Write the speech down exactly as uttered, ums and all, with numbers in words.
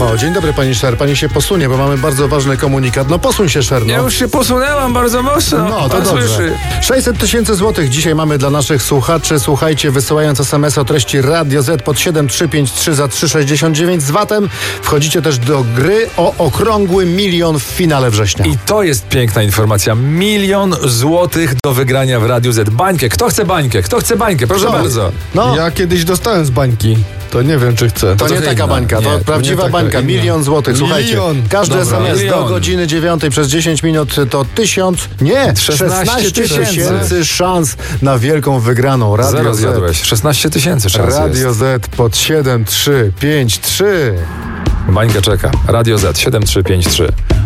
O, dzień dobry pani Szer, pani się posunie, bo mamy bardzo ważny komunikat. No posuń się, Szer, no. Ja już się posunęłam bardzo mocno. No, to Pan dobrze. słyszy. sześćset tysięcy złotych dzisiaj mamy dla naszych słuchaczy. Słuchajcie, wysyłając es em es o treści Radio Z pod siedem trzy pięć trzy za trzy sześćdziesiąt dziewięć z vatem. Wchodzicie też do gry o okrągły milion w finale września. I to jest piękna informacja. Milion złotych do wygrania w Radiu Z. Bańkę. Kto chce bańkę? Kto chce bańkę? Proszę No. bardzo. No, Ja kiedyś dostałem z bańki. To nie wiem, czy chcę. to nie trochę taka inna. bańka, Nie, to to prawdziwa nie taka bańka. inna. Milion złotych, słuchajcie. Milion. Każdy Dobra. es em es do Milion. godziny dziewiątej przez dziesięć minut to tysiąc, nie, szesnaście tysięcy szans na wielką wygraną. Radio Zero Z. zjadłeś. szesnaście tysięcy szans Radio jest. Z pod siedem trzy pięć trzy. Bańka czeka. Radio Z siedem trzy pięć trzy.